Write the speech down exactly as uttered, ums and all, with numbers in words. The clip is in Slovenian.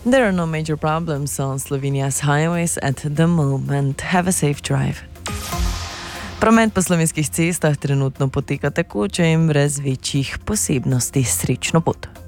There are no major problems on Slovenia's highways at the moment. Have a safe drive. Promet po slovenskih cestah trenutno poteka tekoče in brez večjih posebnosti. Srečno pot.